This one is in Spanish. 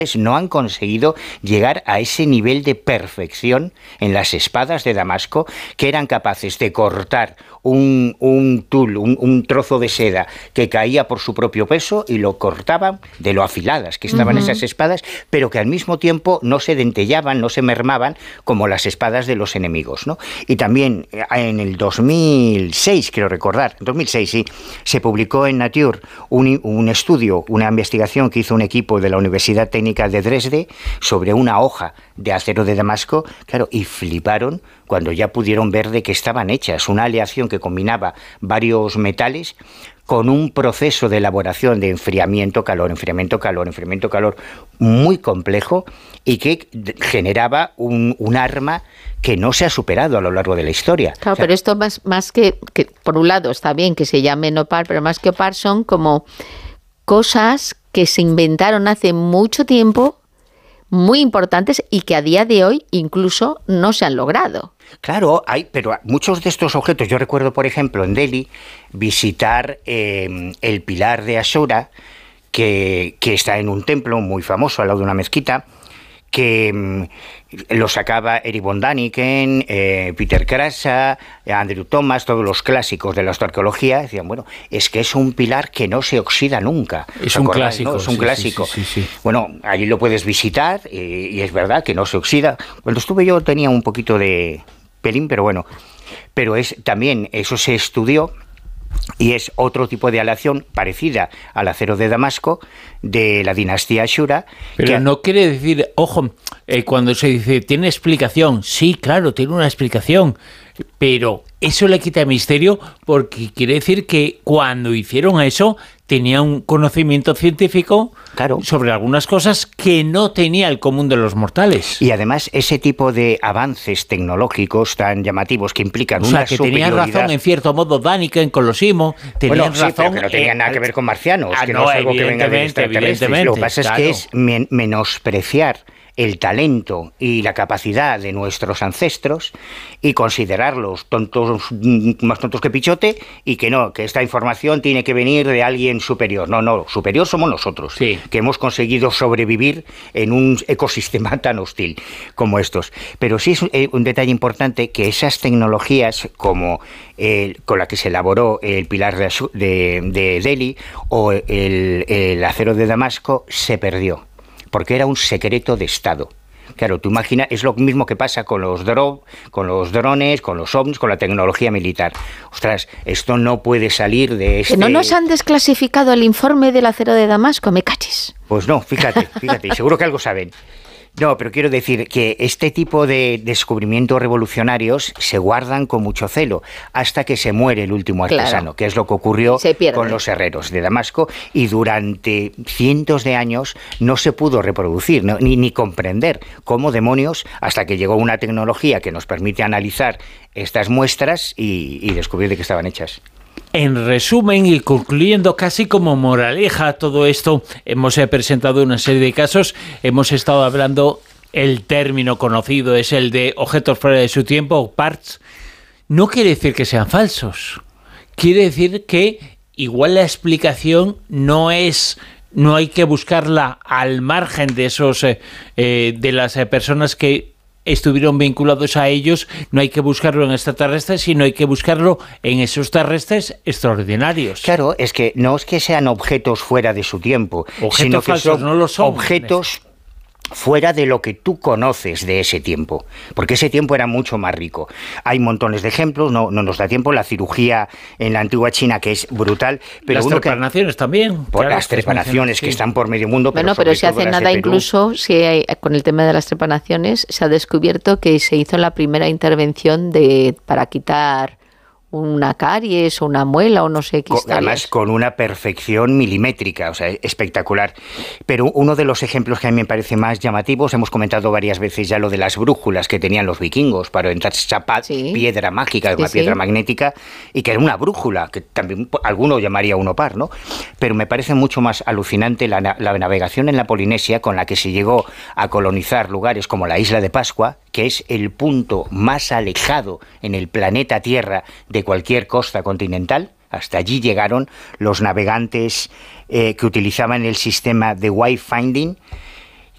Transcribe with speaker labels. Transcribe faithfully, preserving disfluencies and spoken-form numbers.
Speaker 1: no han conseguido llegar a ese nivel de perfección en las espadas de Damasco, que eran capaces de cortar un, un tul, un, un trozo de seda que caía por su propio peso y lo cortaban de lo afiladas que estaban uh-huh. esas espadas, pero que al mismo tiempo no se dentellaban, no se mermaban como las espadas de los enemigos, ¿no? Y también en el dos mil seis, quiero recordar, en dos mil seis sí, se publicó en Nature un, un estudio, una investigación que hizo un equipo de la Universidad Técnica de Dresde sobre una hoja de acero de Damasco, claro, y fliparon cuando ya pudieron ver de qué estaban hechas, una aleación que combinaba varios metales con un proceso de elaboración de enfriamiento-calor, enfriamiento-calor, enfriamiento-calor muy complejo y que generaba un, un arma que no se ha superado a lo largo de la historia.
Speaker 2: Claro, o sea, pero esto más, más que, que, por un lado, está bien que se llame OPAR, pero más que OPAR son como cosas que se inventaron hace mucho tiempo, muy importantes y que a día de hoy incluso no se han logrado.
Speaker 1: Claro, hay, pero muchos de estos objetos, yo recuerdo, por ejemplo, en Delhi, visitar eh, el Pilar de Ashura, que, que está en un templo muy famoso al lado de una mezquita, que mmm, lo sacaba Eric von Daniken, eh, Peter Krasa, Andrew Thomas, todos los clásicos de la astroarqueología. Decían, bueno, es que es un pilar que no se oxida nunca.
Speaker 3: Es un clásico.
Speaker 1: ¿No? Es un
Speaker 3: sí,
Speaker 1: clásico.
Speaker 3: Sí, sí, sí, sí.
Speaker 1: Bueno, allí lo puedes visitar eh, y es verdad que no se oxida. Cuando estuve yo tenía un poquito de pelín, pero bueno. Pero es también, eso se estudió. Y es otro tipo de aleación parecida al acero de Damasco de la dinastía Ashura.
Speaker 3: Pero que no quiere decir, ojo, eh, cuando se dice, ¿tiene explicación? Sí, claro, tiene una explicación, pero eso le quita misterio porque quiere decir que cuando hicieron eso tenía un conocimiento científico
Speaker 1: claro.
Speaker 3: sobre algunas cosas que no tenía el común de los mortales.
Speaker 1: Y además ese tipo de avances tecnológicos tan llamativos que implican
Speaker 3: o
Speaker 1: una
Speaker 3: sea, que
Speaker 1: superioridad...
Speaker 3: tenían razón en cierto modo Daniken, Colosimo, tenían
Speaker 1: bueno, sí,
Speaker 3: razón...
Speaker 1: pero que no tenían
Speaker 3: eh,
Speaker 1: nada que ver con marcianos,
Speaker 3: ah,
Speaker 1: que
Speaker 3: no,
Speaker 1: no es algo que venga de extraterrestres. Lo que pasa
Speaker 3: claro.
Speaker 1: es que es men- menospreciar el talento y la capacidad de nuestros ancestros y considerarlos tontos, más tontos que pichote, y que no, que esta información tiene que venir de alguien superior. No, no, superior somos nosotros,
Speaker 3: sí.
Speaker 1: que hemos conseguido sobrevivir en un ecosistema tan hostil como estos. Pero sí es un detalle importante que esas tecnologías como eh, con la que se elaboró el pilar de, de, de Delhi o el, el acero de Damasco se perdió, porque era un secreto de Estado. Claro, tú imaginas, es lo mismo que pasa con los, dro- con los drones, con los ovnis, con la tecnología militar. Ostras, esto no puede salir de este...
Speaker 2: ¿Que no nos han desclasificado el informe del acero de Damasco? ¿Me cachis?
Speaker 1: Pues no, fíjate, fíjate, y seguro que algo saben. No, pero quiero decir que este tipo de descubrimientos revolucionarios se guardan con mucho celo hasta que se muere el último artesano, claro. que es lo que ocurrió con los herreros de Damasco, y durante cientos de años no se pudo reproducir, ¿no? ni, ni comprender cómo demonios, hasta que llegó una tecnología que nos permite analizar estas muestras y, y descubrir de qué estaban hechas.
Speaker 3: En resumen y concluyendo casi como moraleja todo esto, hemos eh, presentado una serie de casos, hemos estado hablando, el término conocido es el de objetos fuera de su tiempo, parts. No quiere decir que sean falsos, quiere decir que igual la explicación no es... No hay que buscarla al margen de esos eh, eh, de las eh, personas que estuvieron vinculados a ellos, no hay que buscarlo en extraterrestres, sino hay que buscarlo en esos terrestres extraordinarios.
Speaker 1: Claro, es que no es que sean objetos fuera de su tiempo,
Speaker 3: objetos
Speaker 1: sino que
Speaker 3: falsos,
Speaker 1: son
Speaker 3: no lo son
Speaker 1: objetos fuera de lo que tú conoces de ese tiempo, porque ese tiempo era mucho más rico. Hay montones de ejemplos, no, no nos da tiempo, la cirugía en la antigua China, que es brutal. Pero
Speaker 3: las
Speaker 1: uno
Speaker 3: trepanaciones
Speaker 1: que,
Speaker 3: también.
Speaker 1: Por
Speaker 3: claro,
Speaker 1: las trepanaciones que sí. están por medio mundo.
Speaker 2: Bueno, pero, pero si hace nada incluso, si hay, con el tema de las trepanaciones, se ha descubierto que se hizo la primera intervención de para quitar una caries o una muela o no sé qué.
Speaker 1: Con, además con una perfección milimétrica, o sea, espectacular. Pero uno de los ejemplos que a mí me parece más llamativos, hemos comentado varias veces ya lo de las brújulas que tenían los vikingos para entrar esa sí. piedra mágica, sí, una piedra sí. magnética, y que era una brújula, que también alguno llamaría un opar, ¿no? Pero me parece mucho más alucinante la, la navegación en la Polinesia, con la que se llegó a colonizar lugares como la isla de Pascua, que es el punto más alejado en el planeta Tierra de cualquier costa continental. Hasta allí llegaron los navegantes eh, que utilizaban el sistema de wayfinding,